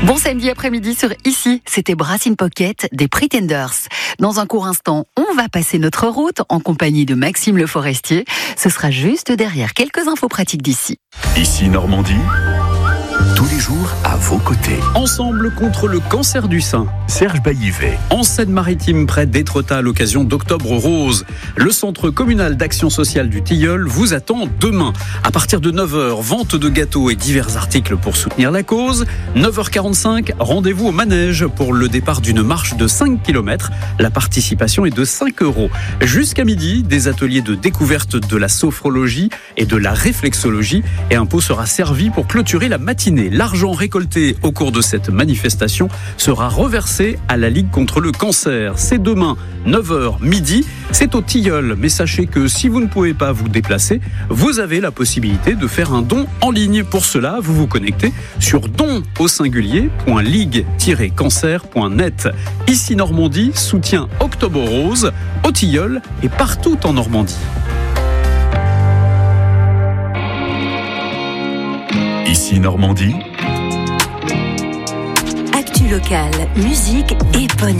Bon samedi après-midi sur Ici, c'était Brass in Pocket des Pretenders. Dans un court instant, on va passer notre route en compagnie de Maxime Le Forestier. Ce sera juste derrière quelques infos pratiques d'ici. Ici Normandie, tous les jours à vos côtés. Ensemble contre le cancer du sein. Serge Baillivet. En Seine-Maritime, près d'Étretat, à l'occasion d'Octobre Rose, le Centre communal d'action sociale du Tilleul vous attend demain. À partir de 9h, vente de gâteaux et divers articles pour soutenir la cause. 9h45, rendez-vous au manège pour le départ d'une marche de 5 km. La participation est de 5 €. Jusqu'à midi, des ateliers de découverte de la sophrologie et de la réflexologie. Et un pot sera servi pour clôturer la matinée. L'argent récolté au cours de cette manifestation sera reversé à la Ligue contre le cancer. C'est demain, 9h midi. C'est au Tilleul. Mais sachez que si vous ne pouvez pas vous déplacer, vous avez la possibilité de faire un don en ligne. Pour cela, vous vous connectez sur don-ligue-cancer.net. Ici Normandie soutient Octobre Rose au Tilleul et partout en Normandie. Ici Normandie. Actu locale, musique et bonne